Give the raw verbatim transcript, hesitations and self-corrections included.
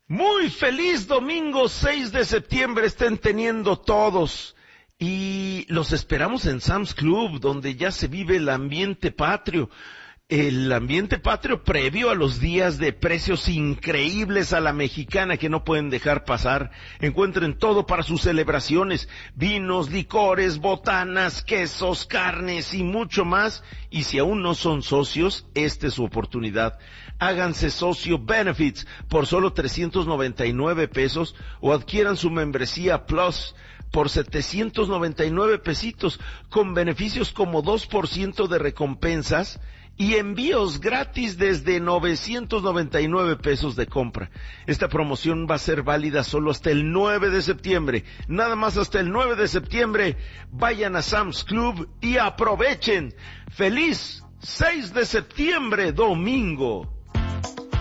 Muy feliz domingo seis de septiembre estén teniendo todos. Y los esperamos en Sam's Club, donde ya se vive el ambiente patrio. El ambiente patrio previo a los días de precios increíbles a la mexicana que no pueden dejar pasar. Encuentren todo para sus celebraciones, vinos, licores, botanas, quesos, carnes y mucho más. Y si aún no son socios, esta es su oportunidad. Háganse socio Benefits por solo trescientos noventa y nueve pesos o adquieran su membresía Plus por setecientos noventa y nueve pesitos con beneficios como dos por ciento de recompensas y envíos gratis desde novecientos noventa y nueve pesos de compra. Esta promoción va a ser válida solo hasta el nueve de septiembre. Nada más hasta el nueve de septiembre. Vayan a Sam's Club y aprovechen. ¡Feliz seis de septiembre, domingo!